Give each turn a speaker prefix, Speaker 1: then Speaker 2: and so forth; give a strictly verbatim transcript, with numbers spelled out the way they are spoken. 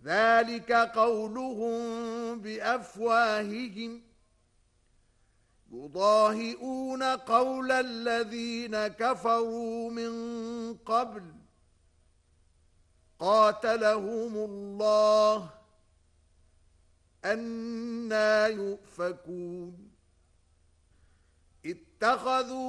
Speaker 1: ذلك قولهم بأفواههم يضاهئون قول الذين كفروا من قبل قاتلهم الله أنى يؤفكون اتخذوا